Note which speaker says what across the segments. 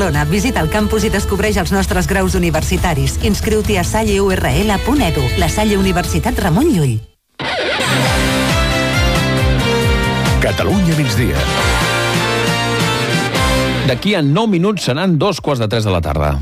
Speaker 1: Barcelona. Visita el campus i descobreix els nostres graus universitaris. Inscriu-t'hi a salleurl.edu. La Salle Universitat Ramon Llull.
Speaker 2: Catalunya migdia.
Speaker 3: D'aquí a 9 minuts seran 2:15 de la tarda.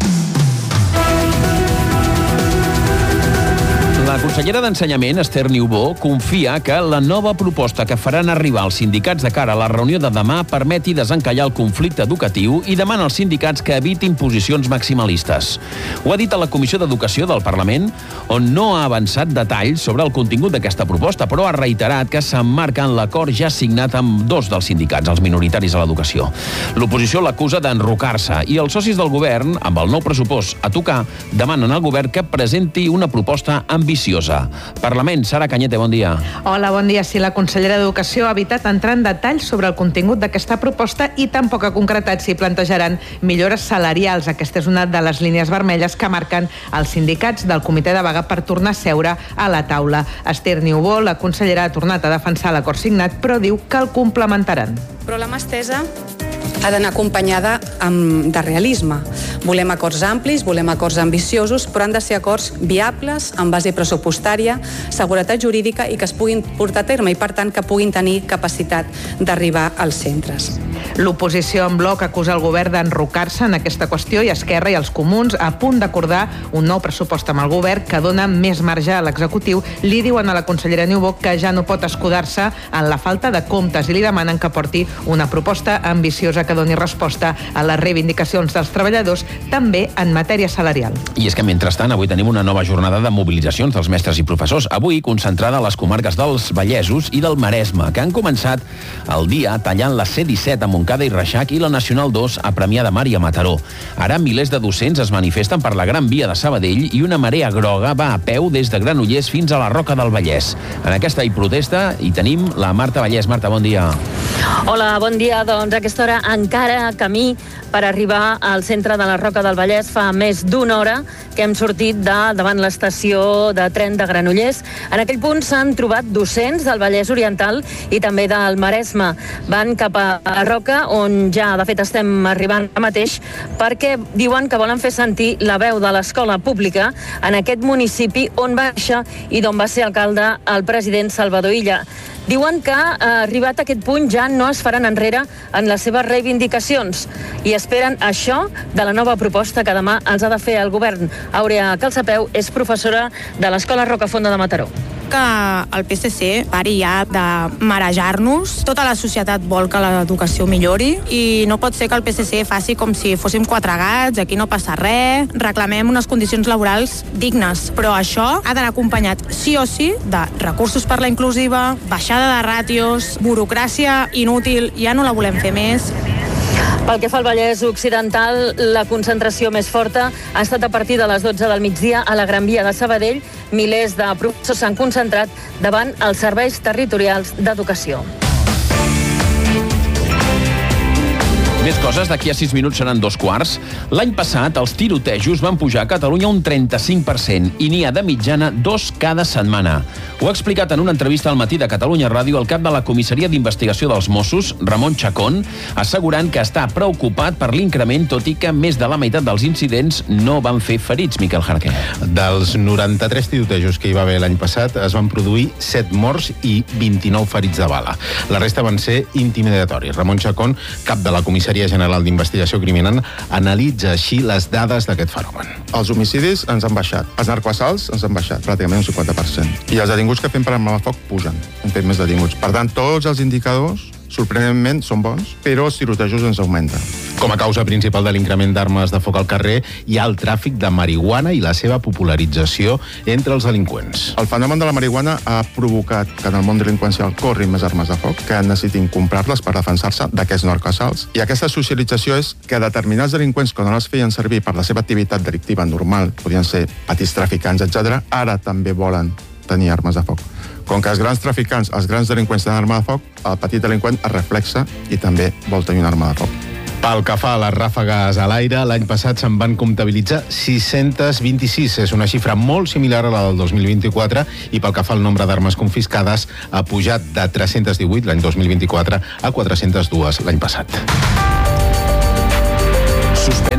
Speaker 3: La consellera d'Ensenyament, Esther Niubó, confia que la nova proposta que faran arribar als sindicats de cara a la reunió de demà permeti desencallar el conflicte educatiu i demana als sindicats que evitin posicions maximalistes. Ho ha dit a la Comissió d'Educació del Parlament, on no ha avançat detalls sobre el contingut d'aquesta proposta, però ha reiterat que s'emmarca en l'acord ja signat amb 2 dels sindicats, els minoritaris a l'educació. L'oposició l'acusa d'enrocar-se i els socis del govern, amb el nou pressupost a tocar, demanen al govern que presenti una proposta ambiciosa. Parlament, Sara Cañete, bon dia.
Speaker 4: Hola, bon dia. Sí, la consellera d'Educació ha evitat entrar en detalls sobre el contingut d'aquesta proposta i tampoc ha concretat si plantejaran millores salarials. Aquesta és una de les línies vermelles que marquen els sindicats del comitè de vaga per tornar a seure a la taula. Esther Niubó, la consellera, ha tornat a defensar l'acord signat, però diu que el complementaran.
Speaker 5: Però la mà estesa ha d'anar acompanyada de realisme. Volem acords amplis, volem acords ambiciosos, però han de ser acords viables, amb base pressupostària, seguretat jurídica i que es puguin portar a terme i, per tant, que puguin tenir capacitat d'arribar als centres.
Speaker 4: L'oposició en bloc acusa el govern d'enrocar-se en aquesta qüestió i Esquerra i els comuns, a punt d'acordar un nou pressupost amb el govern que dona més marge a l'executiu, li diuen a la consellera Niubó que ja no pot escudar-se en la falta de comptes i li demanen que porti una proposta ambiciosa que doni resposta a les reivindicacions dels treballadors, també en matèria salarial.
Speaker 3: I és que, mentrestant, avui tenim una nova jornada de mobilitzacions dels mestres i professors, avui concentrada a les comarques dels Vallesos i del Maresme, que han començat el dia tallant la C-17 a Montcada i Reixac i la Nacional 2 a Premià de Mar i a Mataró. Ara milers de docents es manifesten per la Gran Via de Sabadell i una marea groga va a peu des de Granollers fins a la Roca del Vallès. En aquesta protesta hi tenim la Marta Vallès. Marta, bon dia.
Speaker 6: Hola, bon dia. Doncs a aquesta hora encara camí per arribar al centre de la Roca del Vallès. Fa més d'una hora que hem sortit davant l'estació de tren de Granollers. En aquell punt s'han trobat docents del Vallès Oriental i també del Maresme. Van cap a Roca, on ja de fet estem arribant ara mateix, perquè diuen que volen fer sentir la veu de l'escola pública en aquest municipi on va néixer i d'on va ser alcalde el president Salvador Illa. Diuen que, arribat a aquest punt, ja no es faran enrere en les seves reivindicacions i esperen això de la nova proposta que demà els ha de fer el govern. Àurea Calçapeu és professora de l'Escola Rocafonda de Mataró.
Speaker 7: Que el PSC pari ja de marejar-nos. Tota la societat vol que l'educació millori i no pot ser que el PSC faci com si fóssim 4 gats, aquí no passa res, reclamem unes condicions laborals dignes, però això ha d'anar acompanyat sí o sí de recursos per la inclusiva, baixada de ràtios, burocràcia inútil, ja no la volem fer més.
Speaker 6: Pel que fa al Vallès Occidental, la concentració més forta ha estat a partir de les 12 del migdia a la Gran Via de Sabadell. Milers de professors s'han concentrat davant els serveis territorials d'educació.
Speaker 3: Més coses, d'aquí a 6 minuts seran 2:15. L'any passat, els tirotejos van pujar a Catalunya un 35% i n'hi ha de mitjana 2 cada setmana. Ho ha explicat en una entrevista al Matí de Catalunya Ràdio el cap de la Comissaria d'Investigació dels Mossos, Ramon Chacón, assegurant que està preocupat per l'increment, tot i que més de la meitat dels incidents no van fer ferits, Miquel Jarquer.
Speaker 8: Dels 93 tirotejos que hi va haver l'any passat, es van produir 7 morts i 29 ferits de bala. La resta van ser intimidatoris. Ramon Chacón, cap de la Comissaria General d'Investigació Criminal, analitza així les dades d'aquest fenomen.
Speaker 9: Els homicidis ens han baixat, els narcoassalts ens han baixat pràcticament un 50%. I els detinguts que fem per arma de foc pugen, hem fet més detinguts. Per tant, tots els indicadors, sorprenentment, són bons, però els tirotejos ens augmenten.
Speaker 8: Com a causa principal de l'increment d'armes de foc al carrer, hi ha el tràfic de marihuana i la seva popularització entre els delinqüents.
Speaker 9: El fenomen de la marihuana ha provocat que en el món delinqüencial corrin més armes de foc, que necessitin comprar-les per defensar-se d'aquests narcoassalts. I aquesta socialització és que determinats delinqüents, que no les feien servir per la seva activitat delictiva normal, podien ser petits traficants, etc., ara també volen tenir armes de foc. Com que els grans traficants, els grans delinqüents tenen arma de foc, el petit delinqüent es reflexa i també vol tenir una arma de foc.
Speaker 8: Pel que fa a les ràfegues a l'aire, l'any passat se'n van comptabilitzar 626. És una xifra molt similar a la del 2024 i pel que fa al nombre d'armes confiscades ha pujat de 318 l'any 2024 a 402 l'any passat.
Speaker 3: Suspenen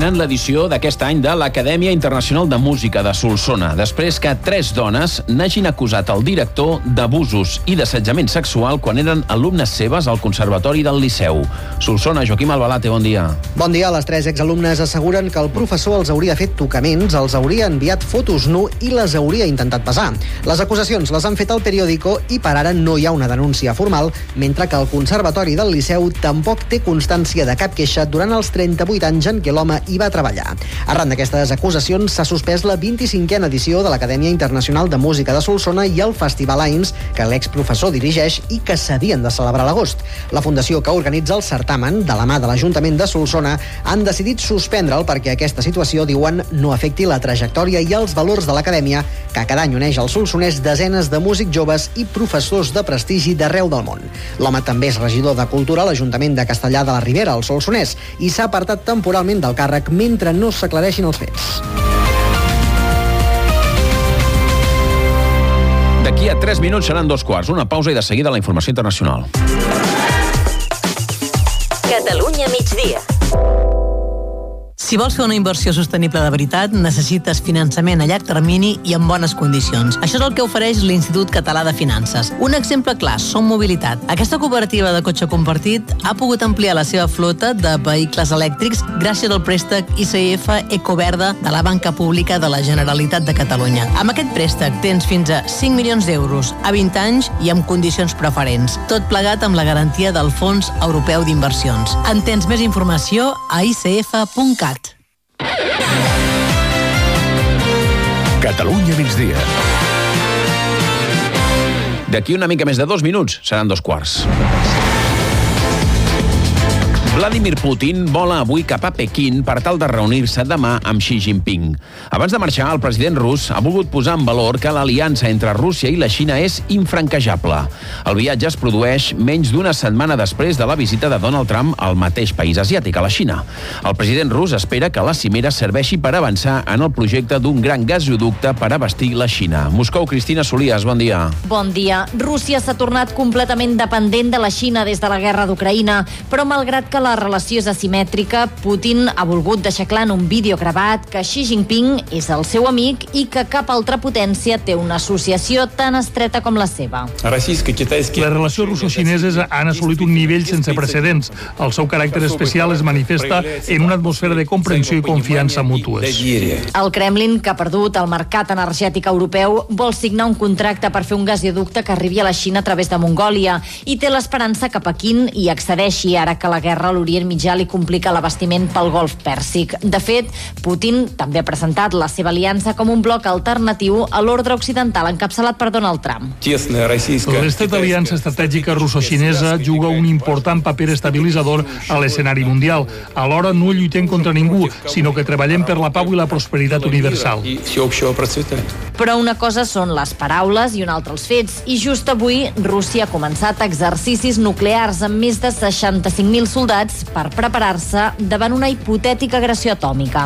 Speaker 3: suspenen l'edició d'aquest any de l'Acadèmia Internacional de Música de Solsona, després que 3 dones n'hagin acusat el director d'abusos i d'assetjament sexual quan eren alumnes seves al Conservatori del Liceu. Solsona, Joaquim Albalate, bon dia.
Speaker 10: Bon dia. Les 3 exalumnes asseguren que el professor els hauria fet tocaments, els hauria enviat fotos nu i les hauria intentat pesar. Les acusacions les han fet al Periódico i per ara no hi ha una denúncia formal, mentre que el Conservatori del Liceu tampoc té constància de cap queixa durant els 38 anys en què l'home hi va treballar. Arran d'aquestes acusacions s'ha suspès la 25a edició de l'Acadèmia Internacional de Música de Solsona i el Festival AINS, que l'exprofessor dirigeix i que s'havien de celebrar a l'agost. La fundació que organitza el certamen, de la mà de l'Ajuntament de Solsona, han decidit suspendre'l perquè aquesta situació, diuen, no afecti la trajectòria i els valors de l'Acadèmia, que cada any uneix als solsonès desenes de músics joves i professors de prestigi d'arreu del món. L'home també és regidor de Cultura a l'Ajuntament de Castellar de la Ribera, al Solsonès, i s'ha apartat temporalment del càrrec mentre no s'aclareixin els fets.
Speaker 3: D'aquí a 3 minuts seran 2:15. Una pausa i de seguida la informació internacional.
Speaker 11: Catalunya migdia.
Speaker 12: Si vols fer una inversió sostenible de veritat, necessites finançament a llarg termini i en bones condicions. Això és el que ofereix l'Institut Català de Finances. Un exemple clar, Som Mobilitat. Aquesta cooperativa de cotxe compartit ha pogut ampliar la seva flota de vehicles elèctrics gràcies al préstec ICF Ecoverda de la Banca Pública de la Generalitat de Catalunya. Amb aquest préstec tens fins a 5 milions d'euros a 20 anys i amb condicions preferents. Tot plegat amb la garantia del Fons Europeu d'Inversions. En tens més informació a icf.cat.
Speaker 2: Catalunya migdia.
Speaker 3: D'aquí una mica més de 2 minuts seran 2:15. Vladimir Putin vola avui cap a Pequín per tal de reunir-se demà amb Xi Jinping. Abans de marxar, el president rus ha volgut posar en valor que l'aliança entre Rússia i la Xina és infranquejable. El viatge es produeix menys d'una setmana després de la visita de Donald Trump al mateix país asiàtic, a la Xina. El president rus espera que la cimera serveixi per avançar en el projecte d'un gran gasoducte per abastir la Xina. Moscou, Cristina Solias, bon dia.
Speaker 13: Bon dia. Rússia s'ha tornat completament dependent de la Xina des de la guerra d'Ucraïna, però malgrat que la relació és asimètrica, Putin ha volgut deixar clar en un vídeo gravat que Xi Jinping és el seu amic i que cap altra potència té una associació tan estreta com la seva.
Speaker 14: Les relacions russo-xineses han assolit un nivell sense precedents. El seu caràcter especial es manifesta en una atmosfera de comprensió i confiança mútues.
Speaker 13: El Kremlin, que ha perdut el mercat energètic europeu, vol signar un contracte per fer un gasoducte que arribi a la Xina a través de Mongòlia i té l'esperança que Pequín hi accedeixi ara que la guerra a l'Orient Mitjà li complica l'abastiment pel Golf Pèrsic. De fet, Putin també ha presentat la seva aliança com un bloc alternatiu a l'ordre occidental encapçalat per Donald Trump.
Speaker 14: L'estat d'aliança estratègica russo-xinesa juga un important paper estabilitzador a l'escenari mundial. Alhora no lluitem contra ningú, sinó que treballem per la pau i la prosperitat universal.
Speaker 13: Però una cosa són les paraules i una altra els fets. I just avui, Rússia ha començat exercicis nuclears amb més de 65.000 soldats per preparar-se davant una hipotètica agressió atòmica.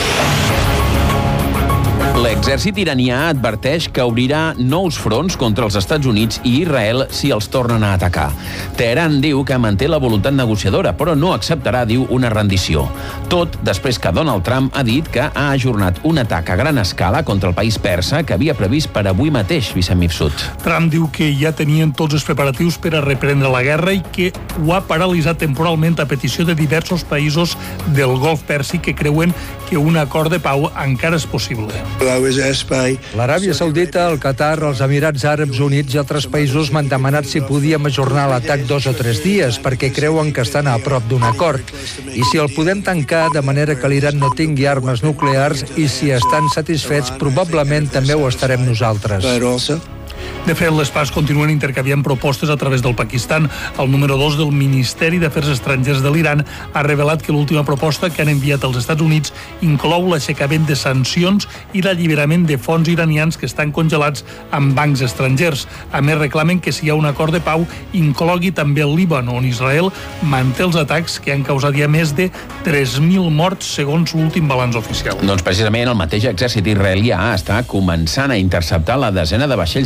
Speaker 3: L'exèrcit iranià adverteix que obrirà nous fronts contra els Estats Units i Israel si els tornen a atacar. Teheran diu que manté la voluntat negociadora, però no acceptarà, diu, una rendició. Tot després que Donald Trump ha dit que ha ajornat un atac a gran escala contra el país persa que havia previst per avui mateix, Vicent Mifsud.
Speaker 14: Trump diu que ja tenien tots els preparatius per a reprendre la guerra i que ho ha paralitzat temporalment a petició de diversos països del Golf Pèrsic que creuen que un acord de pau encara és possible.
Speaker 15: L'Aràbia Saudita, el Qatar, els Emirats Àrabs Units i altres països m'han demanat si podíem ajornar l'atac 2 o 3 dies perquè creuen que estan a prop d'un acord. I si el podem tancar de manera que l'Iran no tingui armes nuclears i si estan satisfets, probablement també ho estarem nosaltres.
Speaker 14: De fet, les parts continuen intercanviant propostes a través del Pakistan. El número 2 del Ministeri d'Afers Estrangers de l'Iran ha revelat que l'última proposta que han enviat als Estats Units inclou l'aixecament de sancions i l'alliberament de fons iranians que estan congelats en bancs estrangers. A més, reclamen que si hi ha un acord de pau inclogui també el Líban, on Israel manté els atacs que han causat ja més de 3.000 morts segons l'últim balanç oficial.
Speaker 3: Doncs precisament el mateix exèrcit israelià està començant a interceptar la desena de vaixells de la flotilla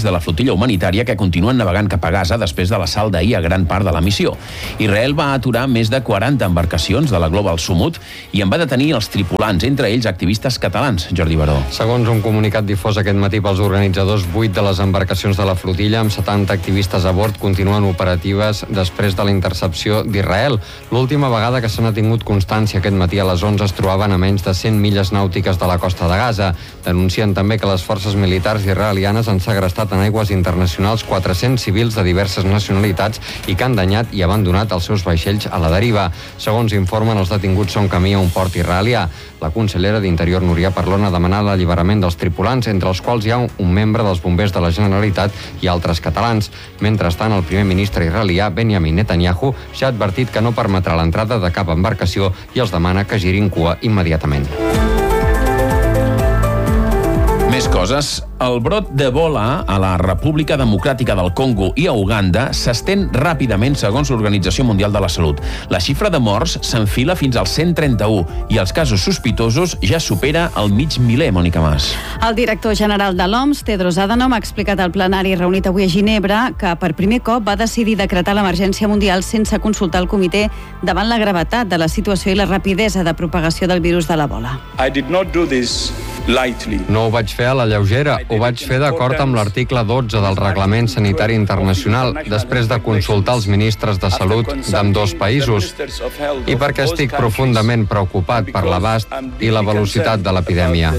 Speaker 3: flotilla humanitària que continuen navegant cap a Gaza després de l'assalt d'ahir a gran part de la missió. Israel va aturar més de 40 embarcacions de la Global Sumut i en va detenir els tripulants, entre ells activistes catalans. Jordi Baró.
Speaker 16: Segons un comunicat difós aquest matí pels organitzadors, 8 de les embarcacions de la flotilla amb 70 activistes a bord continuen operatives després de la intercepció d'Israel. L'última vegada que se n'ha tingut constància aquest matí a les 11 es trobaven a menys de 100 milles nàutiques de la costa de Gaza. Denuncien també que les forces militars israelianes han segrestat en aigües internacionals 400 civils de diverses nacionalitats i que han danyat i abandonat els seus vaixells a la deriva. Segons informen, els detinguts són camí a un port israelià. La consellera d'Interior, Núria Parlon, ha demanat l'alliberament dels tripulants, entre els quals hi ha un membre dels bombers de la Generalitat i altres catalans. Mentrestant, el primer ministre israelià, Benjamin Netanyahu, ja ha advertit que no permetrà l'entrada de cap embarcació i els demana que girin cua immediatament.
Speaker 3: Més coses. El brot d'Ebola a la República Democràtica del Congo i a Uganda s'estén ràpidament segons l'Organització Mundial de la Salut. La xifra de morts s'enfila fins als 131 i els casos sospitosos ja supera el mig miler, Mònica Mas.
Speaker 17: El director general de l'OMS, Tedros Adhanom, ha explicat al plenari reunit avui a Ginebra que per primer cop va decidir decretar l'emergència mundial sense consultar el comitè davant la gravetat de la situació i la rapidesa de propagació del virus de l'Ebola.
Speaker 16: No ho vaig fer a la lleugera, ho vaig fer d'acord amb l'article 12 del Reglament Sanitari Internacional, després de consultar els ministres de salut d'ambdós països, i perquè estic profundament preocupat per l'abast i la velocitat de l'epidèmia.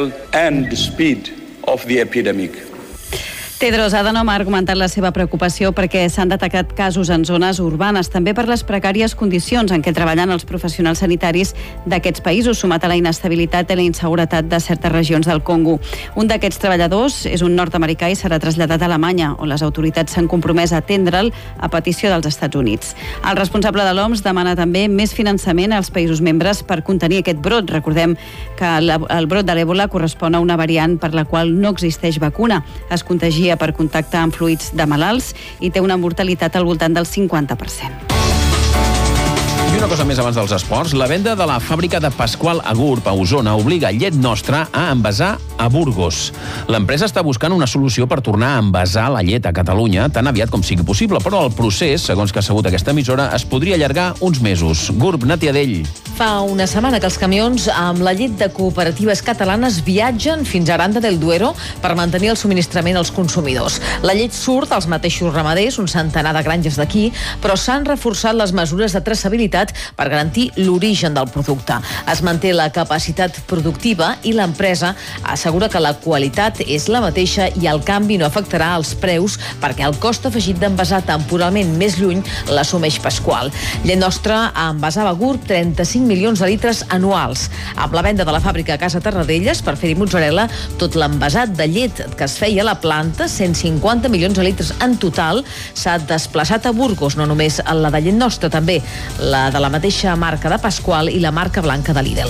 Speaker 17: Tedros Adhanom ha argumentat la seva preocupació perquè s'han detectat casos en zones urbanes, també per les precàries condicions en què treballen els professionals sanitaris d'aquests països, sumat a la inestabilitat i la inseguretat de certes regions del Congo. Un d'aquests treballadors és un nord-americà i serà traslladat a Alemanya, on les autoritats s'han compromès a atendre'l a petició dels Estats Units. El responsable de l'OMS demana també més finançament als països membres per contenir aquest brot. Recordem que el brot de l'Ebola correspon a una variant per la qual no existeix vacuna. Es contagia per contacte amb fluids de malalts i té una mortalitat al voltant del 50%.
Speaker 3: I una cosa més abans dels esports. La venda de la fàbrica de Pasqual a Gurb, a Osona, obliga Llet Nostra a envasar a Burgos. L'empresa està buscant una solució per tornar a envasar la llet a Catalunya tan aviat com sigui possible, però el procés, segons que ha sabut aquesta emissora, es podria allargar uns mesos. Gurb, Nàtia Dell.
Speaker 18: Fa una setmana que els camions amb la llet de cooperatives catalanes viatgen fins a Aranda del Duero per mantenir el subministrament als consumidors. La llet surt als mateixos ramaders, un centenar de granges d'aquí, però s'han reforçat les mesures de traçabilitat per garantir l'origen del producte. Es manté la capacitat productiva i l'empresa assegura que la qualitat és la mateixa i el canvi no afectarà els preus perquè el cost afegit d'envasar temporalment més lluny l'assumeix Pasqual. Llet Nostra envasava a Gurb 35 milions de litres anuals. Amb la venda de la fàbrica a Casa Tarradellas per fer-hi mozzarella, tot l'envasat de llet que es feia a la planta, 150 milions de litres en total, s'ha desplaçat a Burgos, no només la de Llet Nostra, també la de la mateixa marca de Pasqual i la marca blanca de Lidl.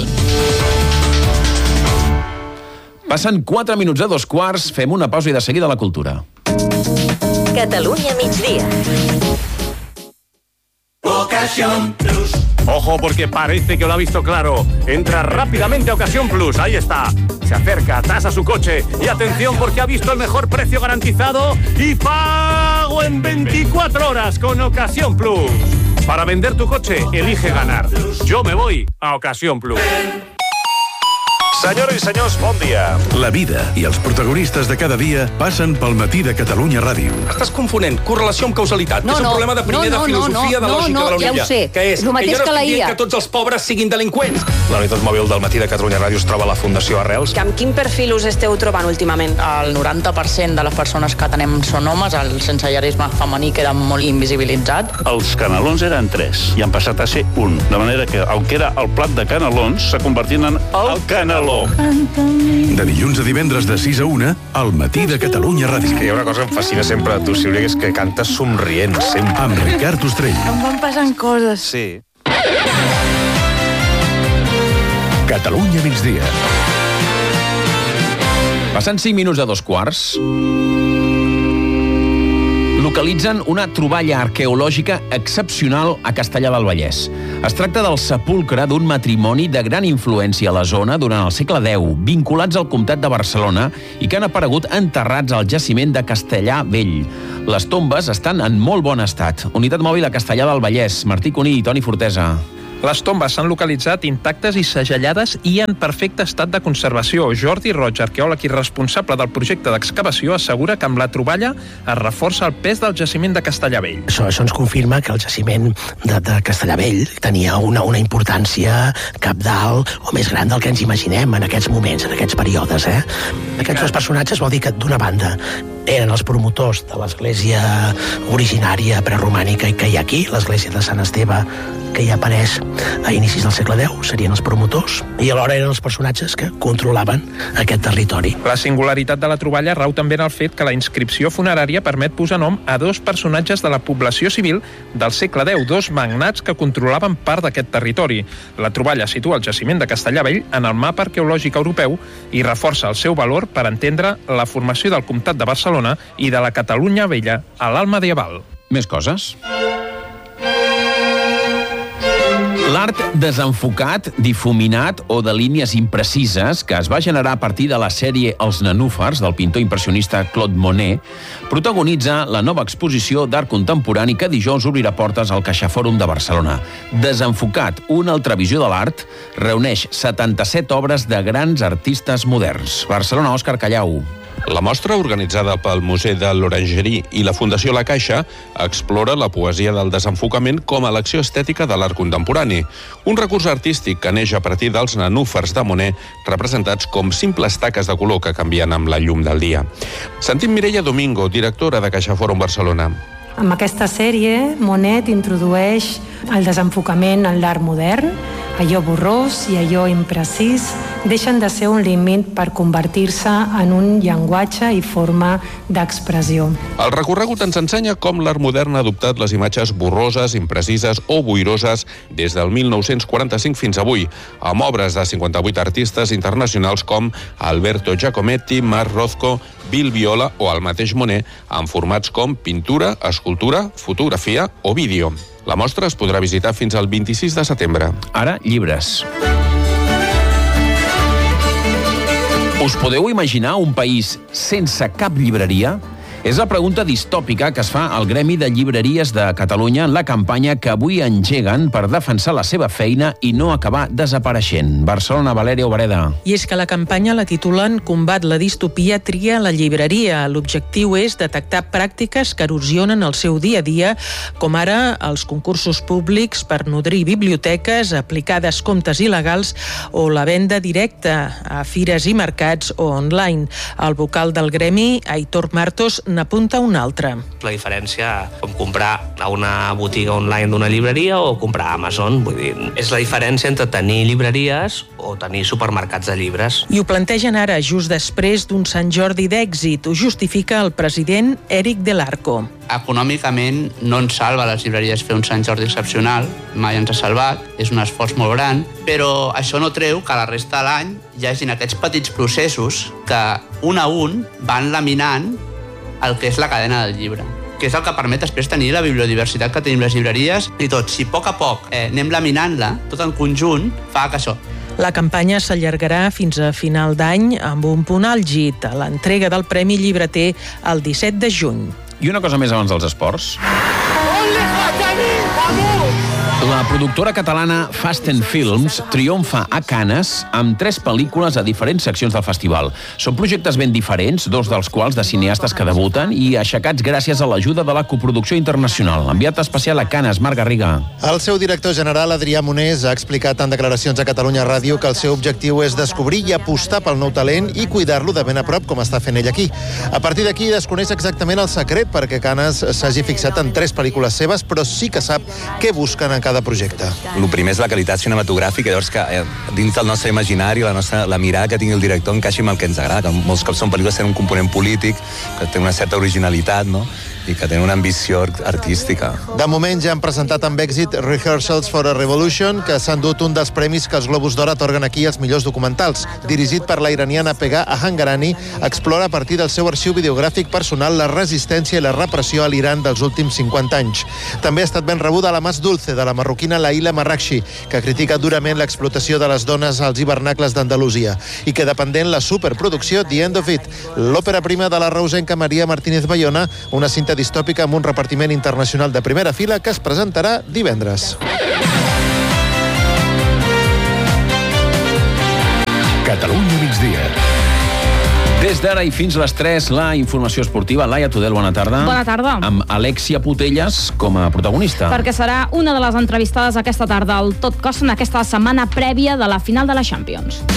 Speaker 3: Passen 4 minuts a 2:15, fem una pausa i de seguida la cultura.
Speaker 11: Catalunya migdia.
Speaker 19: Ocasión Plus. Ojo, porque parece que lo ha visto claro. Entra rápidamente a Ocasión Plus. Ahí está. Se acerca, tasa su coche. Y atención, porque ha visto el mejor precio garantizado y pago en 24 horas con Ocasión Plus. Para vender tu coche, elige ganar. Yo me voy a Ocasión Plus.
Speaker 2: Senyores i senyors, bon dia. La vida i els protagonistes de cada dia passen pel matí de Catalunya Ràdio.
Speaker 20: Estàs confonent correlació amb causalitat. És un problema de primer de filosofia de lògica de la Unilla.
Speaker 18: Ja ho sé.
Speaker 20: Que és
Speaker 18: El mateix
Speaker 20: que jo no
Speaker 18: que la
Speaker 20: estic dient
Speaker 18: IA.
Speaker 20: que tots els pobres siguin delinqüents.
Speaker 2: La unitat mòbil del matí de Catalunya Ràdio es troba a la Fundació Arrels.
Speaker 21: Amb quin perfil us esteu trobant últimament?
Speaker 22: El 90% de les persones que tenem són homes, el sensellarisme femení queda molt invisibilitzat.
Speaker 23: Els canelons eren 3 i han passat a ser 1. De manera que el que era el plat de canelons s'ha convertit en el caneló.
Speaker 2: De dilluns a divendres de 6 a 1, al matí de Catalunya Ràdio.
Speaker 24: És que hi ha una cosa que em fascina sempre a tu, Sílvia, que és que cantes somrient, sempre.
Speaker 2: Amb Ricard Ostrell.
Speaker 22: Em van passant coses.
Speaker 24: Sí.
Speaker 2: Catalunya migdia.
Speaker 3: Passant 5 minuts a 2:15. localitzen una troballa arqueològica excepcional a Castellar del Vallès. Es tracta del sepulcre d'un matrimoni de gran influència a la zona durant el segle X, vinculats al comtat de Barcelona i que han aparegut enterrats al jaciment de Castellar Vell. Les tombes estan en molt bon estat. Unitat mòbil a Castellar del Vallès. Martí Cuní i Toni Fortesa.
Speaker 1: Les tombes s'han localitzat intactes i segellades i en perfecte estat de conservació. Jordi Roig, arqueòleg i responsable del projecte d'excavació, assegura que amb la troballa es reforça el pes del jaciment de Castellar Vell.
Speaker 4: Això ens confirma que el jaciment de Castellar Vell tenia una importància cabdal o més gran del que ens imaginem en aquests moments, en aquests períodes. Aquests dos personatges vol dir que, d'una banda, eren els promotors de l'església originària preromànica que hi ha aquí, l'església de Sant Esteve, que hi apareix a inicis del segle X, serien els promotors, i alhora eren els personatges que controlaven aquest territori.
Speaker 1: La singularitat de la troballa rau també en el fet que la inscripció funerària permet posar nom a dos personatges de la població civil del segle X, dos magnats que controlaven part d'aquest territori. La troballa situa el jaciment de Castellar Vell en el mapa arqueològic europeu i reforça el seu valor per entendre la formació del comtat de Barcelona i de la Catalunya vella a l'alt medieval.
Speaker 3: Més coses. L'art desenfocat, difuminat o de línies imprecises que es va generar a partir de la sèrie Els nenúfars del pintor impressionista Claude Monet protagonitza la nova exposició d'art contemporani que dijous obrirà portes al CaixaForum de Barcelona. Desenfocat, una altra visió de l'art, reuneix 77 obres de grans artistes moderns. Barcelona, Òscar Callau.
Speaker 5: La mostra, organitzada pel Museu de l'Orangerie i la Fundació La Caixa, explora la poesia del desenfocament com a l'acció estètica de l'art contemporani, un recurs artístic que neix a partir dels nenúfars de Monet, representats com simples taques de color que canvien amb la llum del dia. Sentim Mireia Domingo, directora de CaixaForum Barcelona.
Speaker 7: Amb aquesta sèrie, Monet introdueix el desenfocament en l'art modern. Allò borrós i allò imprecís deixen de ser un límit per convertir-se en un llenguatge i forma d'expressió.
Speaker 5: El recorregut ens ensenya com l'art modern ha adoptat les imatges borroses, imprecises o boiroses des del 1945 fins avui, amb obres de 58 artistes internacionals com Alberto Giacometti, Marc Rothko, Bill Viola o el mateix Monet, en formats com pintura, escultura, fotografia o vídeo. La mostra es podrà visitar fins al 26 de setembre.
Speaker 3: Ara, llibres. Us podeu imaginar un país sense cap llibreria? És la pregunta distòpica que es fa al Gremi de Llibreries de Catalunya en la campanya que avui engeguen per defensar la seva feina i no acabar desapareixent. Barcelona, Valèria Obreda.
Speaker 25: I és que la campanya la titulen Combat la distopia, tria la llibreria. L'objectiu és detectar pràctiques que erosionen el seu dia a dia, com ara els concursos públics per nodrir biblioteques, aplicar descomptes il·legals o la venda directa a fires i mercats o online. El vocal del gremi, Aitor Martos, n'apunta un altre.
Speaker 26: La diferència com comprar a una botiga online d'una llibreria o comprar a Amazon. Vull dir, és la diferència entre tenir llibreries o tenir supermercats de llibres.
Speaker 25: I ho plantegen ara, just després d'un Sant Jordi d'èxit. Ho justifica el president Eric Del Arco.
Speaker 27: Econòmicament no ens salva les llibreries fer un Sant Jordi excepcional, mai ens ha salvat, és un esforç molt gran, però això no treu que a la resta de l'any hi hagin aquests petits processos que un a un van laminant el que és la cadena del llibre, que és el que permet després tenir la bibliodiversitat que tenim les llibreries i tot. Si a poc anem laminant-la, tot en conjunt, fa que això.
Speaker 25: La campanya s'allargarà fins a final d'any amb un punt àlgid, a l'entrega del Premi Llibreter el 17 de juny.
Speaker 3: I una cosa més abans dels esports. La productora catalana Fast & Films triomfa a Canes amb 3 pel·lícules a diferents seccions del festival. Són projectes ben diferents, 2 dels quals de cineastes que debuten i aixecats gràcies a l'ajuda de la coproducció internacional. Enviat especial a Canes, Marc Garriga.
Speaker 28: El seu director general, Adrià Monés, ha explicat en declaracions a Catalunya Ràdio que el seu objectiu és descobrir i apostar pel nou talent i cuidar-lo de ben a prop, com està fent ell aquí. A partir d'aquí desconeix exactament el secret perquè Canes s'hagi fixat en 3 pel·lícules seves, però sí que sap què busquen en cada projecte.
Speaker 29: El primer és la qualitat cinematogràfica, llavors que dins del nostre imaginari, la mirada que tingui el director encaixi amb el que ens agrada, que molts cops són pel·lícules que tenen un component polític, que té una certa originalitat, no? i que tenen una ambició artística.
Speaker 28: De moment ja han presentat amb èxit Rehearsals for a Revolution, que s'ha endut un dels premis que els Globus d'Or atorguen aquí als millors documentals. Dirigit per la iraniana Pegah Ahangarani, explora a partir del seu arxiu videogràfic personal la resistència i la repressió a l'Iran dels últims 50 anys. També ha estat ben rebuda La Más Dulce, de la marroquina Laila Marrakchi, que critica durament l'explotació de les dones als hivernacles d'Andalusia. I queda pendent la superproducció The End of It, l'òpera prima de la reusenca Maria Martínez Bayona, una cinta distòpica amb un repartiment internacional de primera fila que es presentarà divendres.
Speaker 2: Catalunya migdia.
Speaker 3: Des d'ara i fins a les 3, la informació esportiva. Laia Tudel, bona tarda.
Speaker 6: Bona tarda.
Speaker 3: Amb Alexia Putelles com a protagonista.
Speaker 6: Perquè serà una de les entrevistades aquesta tarda al Tot Cos en aquesta setmana prèvia de la final de la Champions.